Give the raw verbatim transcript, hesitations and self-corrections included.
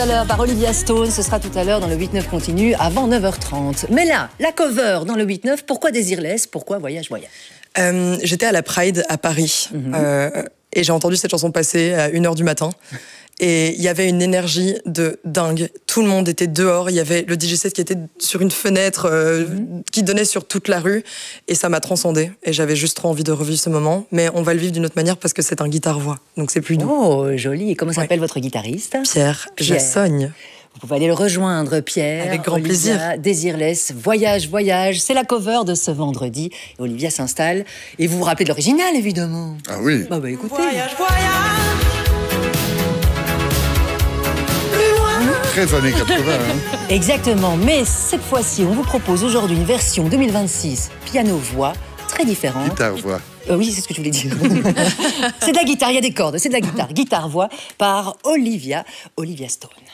Tout à l'heure par Olivia Stone, ce sera tout à l'heure dans le huit neuf continu avant neuf heures trente. Mais là, la cover dans le huit neuf, pourquoi Désirless? Pourquoi Voyage, Voyage? euh, J'étais à la Pride à Paris mm-hmm. euh, et j'ai entendu cette chanson passer à une heure du matin. Et il y avait une énergie de dingue. Tout le monde était dehors. Il y avait le D J set qui était sur une fenêtre euh, mmh. qui donnait sur toute la rue. Et ça m'a transcendée. Et j'avais juste trop envie de revivre ce moment. Mais on va le vivre d'une autre manière parce que c'est un guitare-voix. Donc c'est plus doux. Oh, joli. Et comment s'appelle ouais. votre guitariste? Pierre, Pierre Jassogne. Vous pouvez aller le rejoindre, Pierre. Avec grand Olivia, plaisir. Désirless, Voyage, Voyage. C'est la cover de ce vendredi. Et Olivia s'installe. Et vous vous rappelez de l'original, évidemment. Ah oui. Bah, bah écoutez. Voyage, voyage. Très années quatre-vingts. Hein. Exactement, mais cette fois-ci, on vous propose aujourd'hui une version deux mille vingt-six piano-voix très différente. Guitare-voix. Euh, oui, c'est ce que je voulais dire. C'est de la guitare, il y a des cordes, c'est de la guitare. Guitare-voix par Olivia, Olivia Stone.